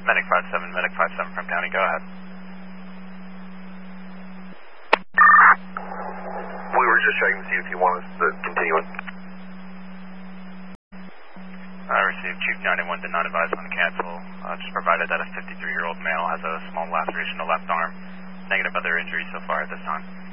Medic 57, Medic 57 from County, go ahead. We were just checking to see if you want us to continue it. I received Chief 91 did not advise on cancel. Just provided that a 53-year-old male has a small laceration to left arm. Negative other injuries so far at this time.